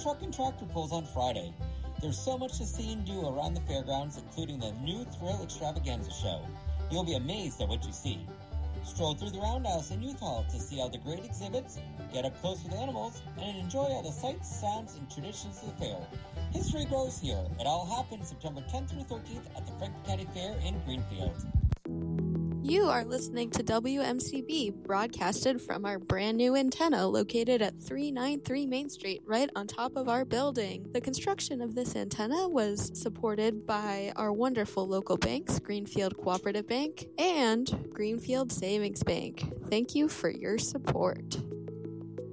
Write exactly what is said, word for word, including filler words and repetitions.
Truck and Tractor Pulls on Friday. There's so much to see and do around the fairgrounds, including the new Thrill Extravaganza show. You'll be amazed at what you see. Stroll through the Roundhouse and Youth Hall to see all the great exhibits, get up close with animals, and enjoy all the sights, sounds, and traditions of the fair. History grows here. It all happens September tenth through thirteenth at the Franklin County Fair in Greenfield. You are listening to W M C B, broadcasted from our brand new antenna located at three ninety-three Main Street, right on top of our building. The construction of this antenna was supported by our wonderful local banks, Greenfield Cooperative Bank and Greenfield Savings Bank. Thank you for your support.